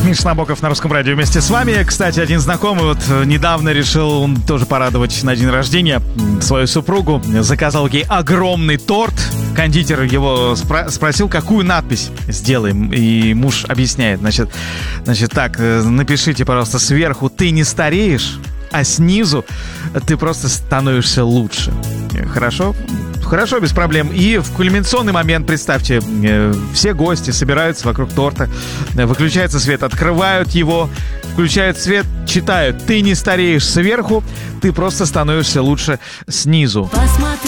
Миша Набоков на Русском радио вместе с вами. Кстати, один знакомый вот недавно решил он тоже порадовать на день рождения свою супругу. Заказал ей огромный торт. Кондитер его спросил, какую надпись сделаем. И муж объясняет. Значит, так, напишите, пожалуйста, сверху «Ты не стареешь», а снизу «Ты просто становишься лучше». Хорошо? Хорошо, без проблем. И в кульминационный момент, представьте, все гости собираются вокруг торта, выключается свет, открывают его, включают свет, читают «Ты не стареешь» сверху, ты просто становишься лучше снизу. Посмотри